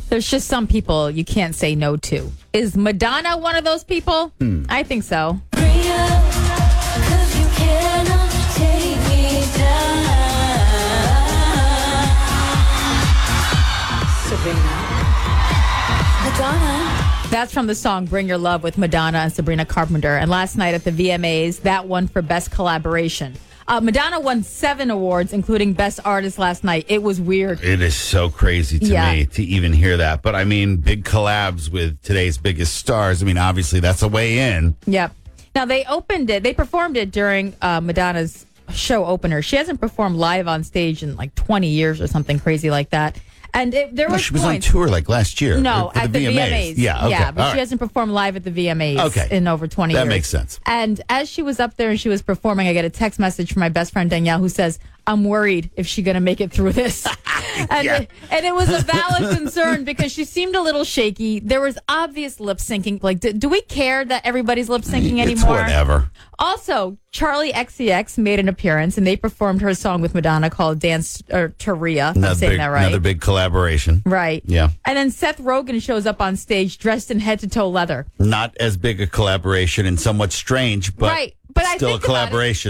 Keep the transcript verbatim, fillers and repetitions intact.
There's just some people you can't say no to. Is Madonna one of those people? Hmm. I think so. Madonna. That's from the song Bring Your Love with Madonna and Sabrina Carpenter. And last night at the V M As, that won for Best Collaboration. Uh, Madonna won seven awards, including Best Artist last night. It was weird. It is so crazy to Yeah. me to even hear that. But I mean, big collabs with today's biggest stars. I mean, obviously that's a way in. Yep. Now, they opened it, they performed it during uh, Madonna's show opener. She hasn't performed live on stage in like twenty years or something crazy like that. And it, there No, was she was points. on tour like last year. No, for at the, V M As. Yeah, okay. Yeah, but All she right. hasn't performed live at the V M As Okay. in over twenty That years. makes sense. And as she was up there and she was performing, I get a text message from my best friend Danielle who says, I'm worried if she's going to make it through this. and, Yeah. it, and it was a valid concern because she seemed a little shaky. There was obvious lip syncing. Like, do, do we care that everybody's lip syncing It's anymore? whatever. Also, Charlie X C X made an appearance and they performed her song with Madonna called Dance or Taria. If I'm Another saying big, that right. another big collaboration. Right. Yeah. And then Seth Rogen shows up on stage dressed in head to toe leather. Not as big a collaboration and somewhat strange, but Right. But I still a think about it. collaboration.